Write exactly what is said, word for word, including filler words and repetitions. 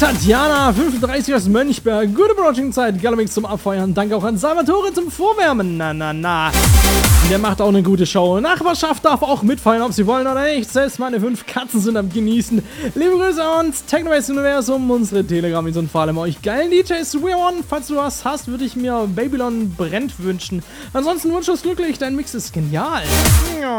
Tatjana, fünfunddreißig aus Mönchberg, gute Approaching-Zeit, Galamix zum Abfeuern, danke auch an Salvatore zum Vorwärmen, na na na. Der macht auch eine gute Show. Nachbarschaft darf auch mitfeiern, ob sie wollen oder nicht. Selbst meine fünf Katzen sind am Genießen. Liebe Grüße ans Technobase Universum, unsere Telegram-Is und vor allem euch geilen D Js. We One, falls du was hast, würde ich mir Babylon brennt wünschen. Ansonsten wünsche ich glücklich, dein Mix ist genial. Ja.